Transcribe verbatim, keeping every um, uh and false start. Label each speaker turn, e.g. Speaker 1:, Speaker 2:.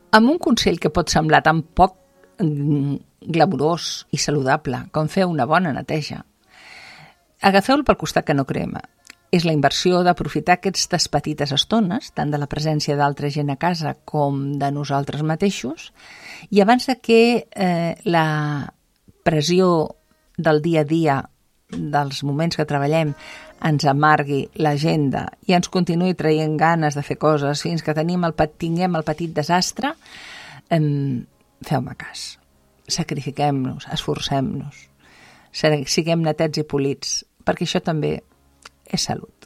Speaker 1: amb un consell que pot semblar tan poc glamurós i saludable com fer una bona neteja, agafeu-lo pel costat que no crema. És la inversió d'aprofitar aquestes petites estones, tant de la presència d'altra gent a casa com de nosaltres mateixos, i abans de que eh, la pressió del dia a dia, dels moments que treballem, ens amargui l'agenda i ens continuï traient ganes de fer coses fins que tenim el, tinguem el petit desastre, eh, feu-me cas. Sacrifiquem-nos, esforcem-nos, siguem netets i polits, perquè això també és salut.